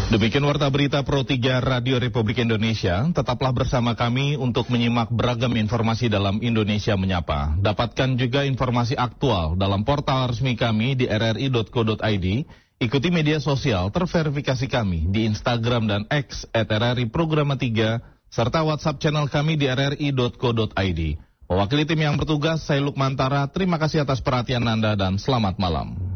Demikian warta berita Pro 3 Radio Republik Indonesia. Tetaplah bersama kami untuk menyimak beragam informasi dalam Indonesia Menyapa. Dapatkan juga informasi aktual dalam portal resmi kami di rri.co.id. Ikuti media sosial terverifikasi kami di Instagram dan X @RRI Programa 3 serta WhatsApp channel kami di rri.co.id. Mewakili tim yang bertugas, saya Lukmantara. Terima kasih atas perhatian Anda dan selamat malam.